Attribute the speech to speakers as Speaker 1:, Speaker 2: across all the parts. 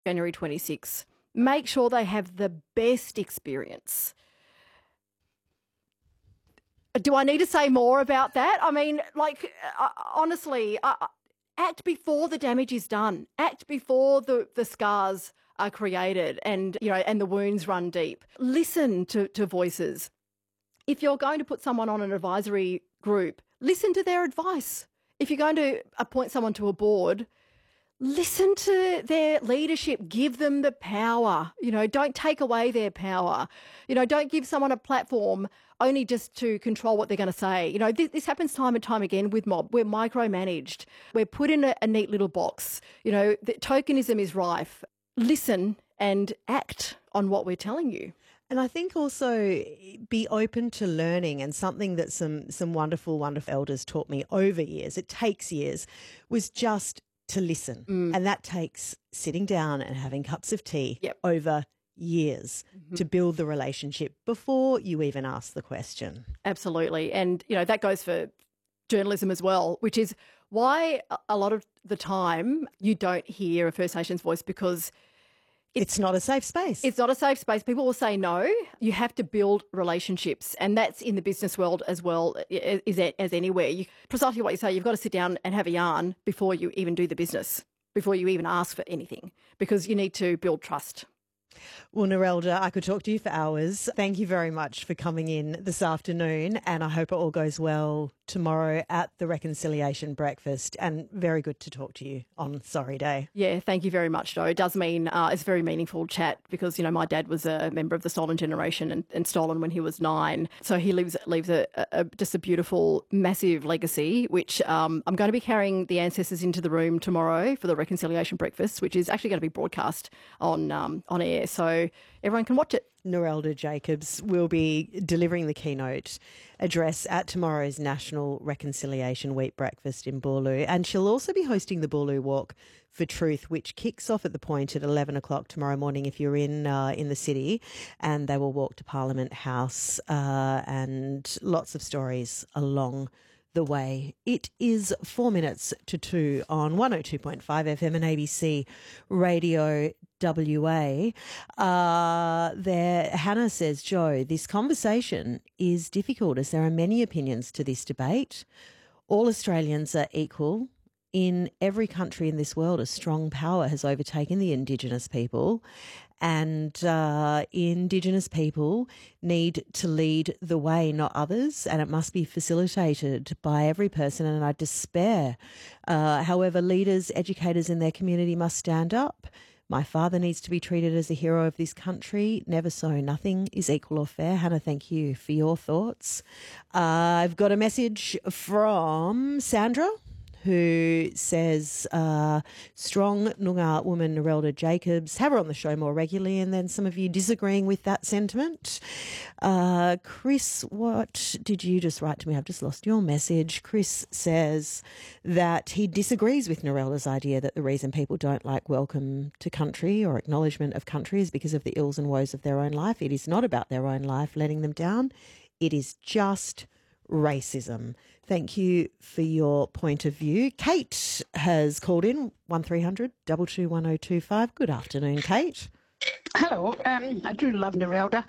Speaker 1: January 26. Make sure they have the best experience. Do I need to say more about that? I mean, honestly, act before the damage is done. Act before the scars are created and the wounds run deep. Listen to voices. If you're going to put someone on an advisory group, listen to their advice. If you're going to appoint someone to a board, listen to their leadership. Give them the power. Don't take away their power. Don't give someone a platform only just to control what they're going to say. This happens time and time again with mob. We're micromanaged. We're put in a neat little box. The tokenism is rife. Listen and act on what we're telling you.
Speaker 2: And I think also be open to learning, and something that some wonderful, wonderful elders taught me over years, it takes years, was just to listen. And that takes sitting down and having cups of tea over years to build the relationship before you even ask the question.
Speaker 1: Absolutely. And, that goes for journalism as well, which is why a lot of the time you don't hear a First Nations voice, because
Speaker 2: it's not a safe space.
Speaker 1: It's not a safe space. People will say no. You have to build relationships, and that's in the business world as well as anywhere. Precisely what you say, you've got to sit down and have a yarn before you even do the business, before you even ask for anything, because you need to build trust.
Speaker 2: Well, Narelda, I could talk to you for hours. Thank you very much for coming in this afternoon, and I hope it all goes well tomorrow at the Reconciliation Breakfast, and very good to talk to you on Sorry Day.
Speaker 1: Yeah, thank you very much, Jo. It does mean it's a very meaningful chat, because, my dad was a member of the Stolen generation and stolen when he was 9. So he leaves just a beautiful, massive legacy, which I'm going to be carrying the ancestors into the room tomorrow for the Reconciliation Breakfast, which is actually going to be broadcast on air, so everyone can watch it.
Speaker 2: Narelda Jacobs will be delivering the keynote address at tomorrow's National Reconciliation Week breakfast in Boorloo, and she'll also be hosting the Boorloo Walk for Truth, which kicks off at the Point at 11 o'clock tomorrow morning if you're in the city, and they will walk to Parliament House and lots of stories along the way. It is 4 minutes to 2 on 102.5 FM and ABC Radio WA. Hannah says, Jo, this conversation is difficult as there are many opinions to this debate. All Australians are equal. In every country in this world, a strong power has overtaken the Indigenous people, and Indigenous people need to lead the way, not others, and it must be facilitated by every person, and I despair. However, leaders, educators in their community must stand up. My father needs to be treated as a hero of this country. Never so. Nothing is equal or fair. Hannah, thank you for your thoughts. I've got a message from Sandra, who says, strong Noongar woman Narelda Jacobs, have her on the show more regularly, and then some of you disagreeing with that sentiment. Chris, what did you just write to me? I've just lost your message. Chris says that he disagrees with Narelda's idea that the reason people don't like welcome to country or acknowledgement of country is because of the ills and woes of their own life. It is not about their own life letting them down. It is just racism. Thank you for your point of view. Kate has called in 1300 222 1025. Good afternoon, Kate.
Speaker 3: Hello. I do love Narelda.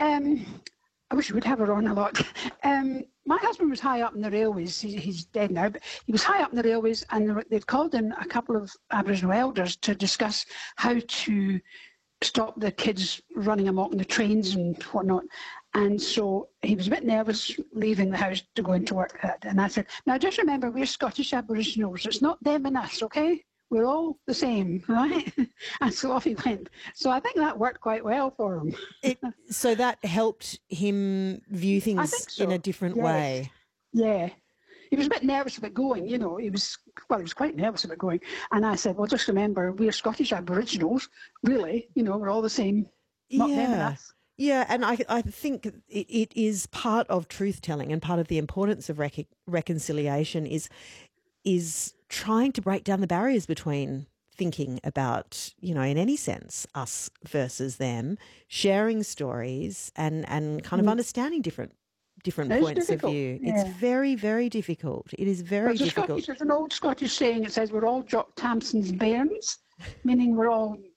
Speaker 3: I wish we would have her on a lot. My husband was high up in the railways. He's dead now, but he was high up in the railways, and they'd called in a couple of Aboriginal elders to discuss how to stop the kids running amok in the trains and whatnot. And so he was a bit nervous leaving the house to go into work. And I said, now just remember, we're Scottish Aboriginals. It's not them and us, okay? We're all the same, right? And so off he went. So I think that worked quite well for him.
Speaker 2: So that helped him view things in a different way.
Speaker 3: Yeah. He was a bit nervous about going, he was quite nervous about going. And I said, well, just remember, we're Scottish Aboriginals, really, we're all the same, not them and us.
Speaker 2: Yeah, and I think it is part of truth-telling, and part of the importance of reconciliation is trying to break down the barriers between thinking about, in any sense, us versus them, sharing stories and kind of understanding different points of view. Yeah. It's very, very difficult. It is very difficult.
Speaker 3: There's an old Scottish saying, it says we're all Jock Tamson's bairns, meaning we're all